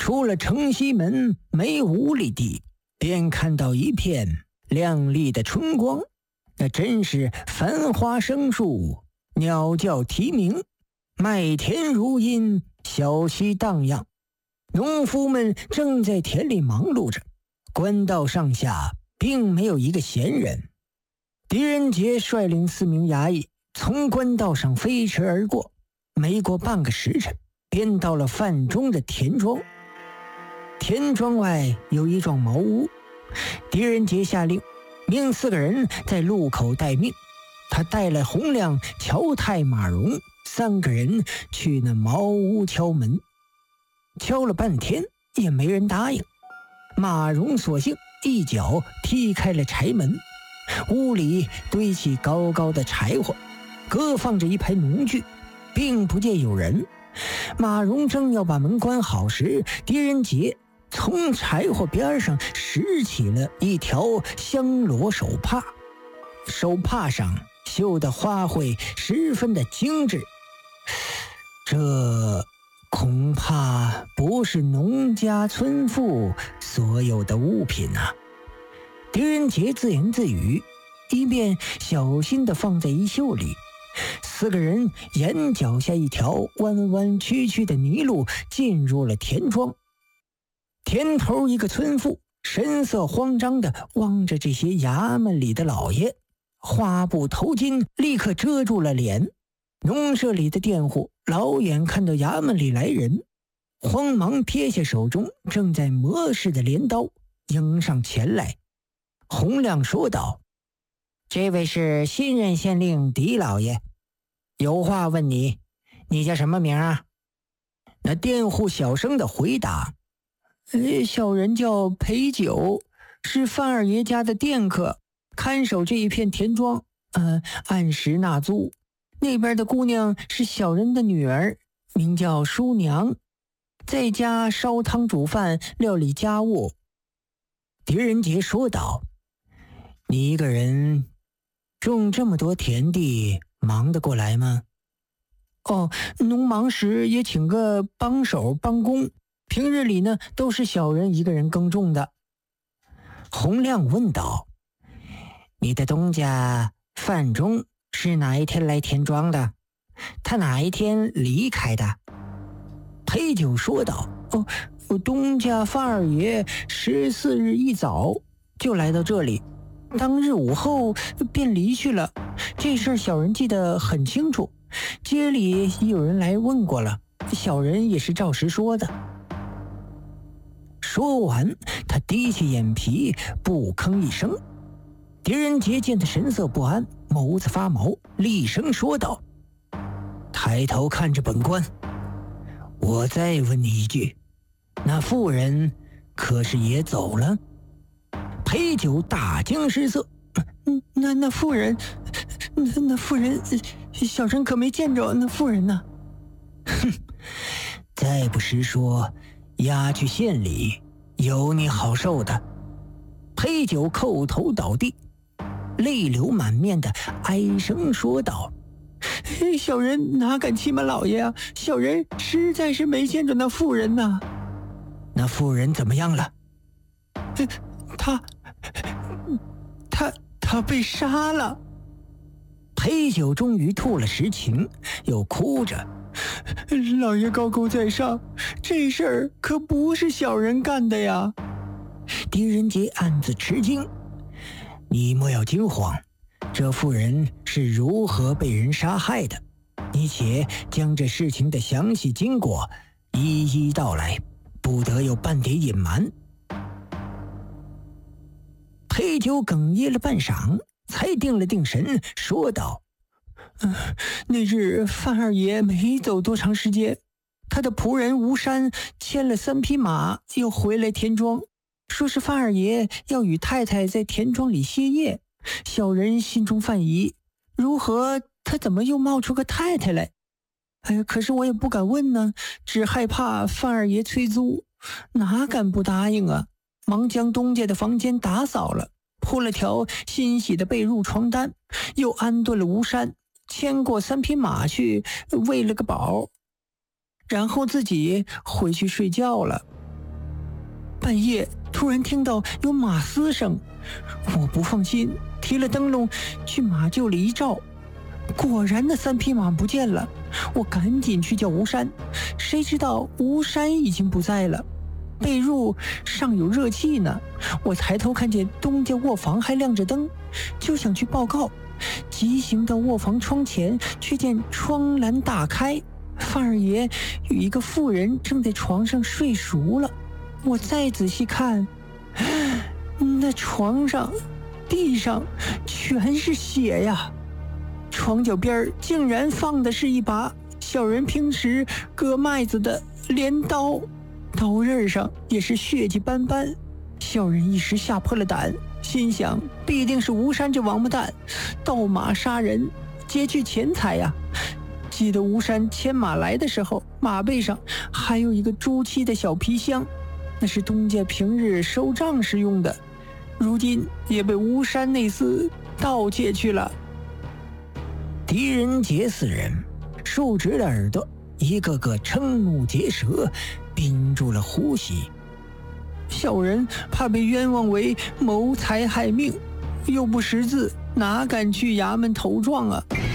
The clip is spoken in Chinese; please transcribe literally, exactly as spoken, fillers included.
出了城西门没五里地，便看到一片亮丽的春光，那真是繁花生树，鸟叫啼鸣，麦田如茵，小溪荡漾。农夫们正在田里忙碌着，官道上下并没有一个闲人。狄仁杰率领四名衙役从官道上飞驰而过，没过半个时辰，便到了范中的田庄。田庄外有一幢茅屋，狄仁杰下令命四个人在路口待命，他带了洪亮、乔太、马荣三个人去那茅屋敲门。敲了半天也没人答应，马荣索性一脚踢开了柴门，屋里堆起高高的柴火，各放着一排农具，并不见有人。马荣正要把门关好时，狄仁杰从柴火边上拾起了一条香罗手帕，手帕上绣的花卉十分的精致，这恐怕不是农家村妇所有的物品啊。狄仁杰自言自语，一边小心地放在衣袖里。四个人沿脚下一条弯弯曲曲的泥路进入了田庄。田头一个村妇神色慌张地望着这些衙门里的老爷，花布头巾立刻遮住了脸。农舍里的佃户老远看到衙门里来人，慌忙撇下手中正在磨制的镰刀，迎上前来。洪亮说道：“这位是新任县令狄老爷，有话问你，你叫什么名啊？”那佃户小声地回答：“呃，小人叫裴九，是范二爷家的佃客，看守这一片田庄，呃，按时纳租。那边的姑娘是小人的女儿，名叫淑娘，在家烧汤煮饭，料理家务。”狄仁杰说道：“你一个人种这么多田地，忙得过来吗？”“哦，农忙时也请个帮手帮工，平日里呢都是小人一个人耕种的。”洪亮问道：“你的东家范中是哪一天来田庄的？他哪一天离开的？”裴九说道：“哦，我东家范二爷十四日一早就来到这里，当日午后便离去了。这事儿小人记得很清楚，街里也有人来问过了，小人也是照实说的。”说完，他低起眼皮，不吭一声。狄仁杰见他神色不安，眸子发毛，厉声说道：“抬头看着本官，我再问你一句，那妇人可是也走了？”裴九大惊失色：“那那妇人，那那妇人，小人可没见着那妇人呢。”“哼，再不实说，押去县里，有你好受的。”裴九叩头倒地，泪流满面的哀声说道：“小人哪敢欺瞒老爷啊！小人实在是没见着那妇人呐。”“那妇人怎么样了？”“他，他，他被杀了。”裴九终于吐了实情，又哭着：“老爷高高在上，这事儿可不是小人干的呀！”狄仁杰暗自吃惊：“你莫要惊慌，这妇人是如何被人杀害的？你且将这事情的详细经过一一道来，不得有半点隐瞒。”裴九哽咽了半晌，才定了定神，说道：“呃、那日范二爷没走多长时间，他的仆人吴山牵了三匹马，又回来田庄，说是范二爷要与太太在田庄里歇业。小人心中犯疑，如何他怎么又冒出个太太来？哎呀，可是我也不敢问呢，只害怕范二爷催租，哪敢不答应啊？忙将东家的房间打扫了，铺了条新洗的被褥床单，又安顿了吴山，牵过三匹马去喂了个饱，然后自己回去睡觉了。” 半夜突然听到有马嘶声，我不放心，提了灯笼去马厩里一照，果然那三匹马不见了。我赶紧去叫吴山，谁知道吴山已经不在了，被褥尚有热气呢。我抬头看见东家卧房还亮着灯，就想去报告，急行到卧房窗前，却见窗栏大开，范二爷与一个妇人正在床上睡熟了。我再仔细看，那床上地上全是血呀，床脚边竟然放的是一把小人平时割麦子的镰刀，刀刃上也是血迹斑斑。小人一时吓破了胆，心想必定是吴山这王八蛋盗马杀人，劫去钱财呀。记得吴山牵马来的时候，马背上还有一个朱漆的小皮箱，那是东家平日收账时用的，如今也被吴山那厮盗窃去了。狄仁杰四人竖直了耳朵，一个个瞠目结舌，屏住了呼吸。小人怕被冤枉为谋财害命，又不识字，哪敢去衙门投状啊？